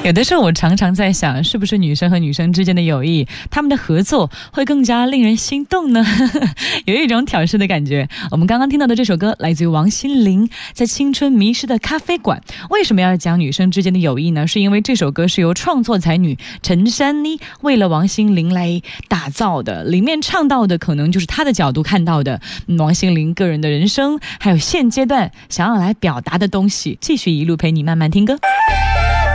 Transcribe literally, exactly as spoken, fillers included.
有的时候我常常在想，是不是女生和女生之间的友谊，他们的合作会更加令人心动呢？有一种挑事的感觉。我们刚刚听到的这首歌来自于王心凌，在青春迷失的咖啡馆。为什么要讲女生之间的友谊呢？是因为这首歌是由创作才女陈珊妮为了王心凌来打造的，里面唱到的可能就是她的角度看到的、嗯、王心凌个人的人生，还有现阶段想要来表达的东西。继续一路陪你慢慢听歌。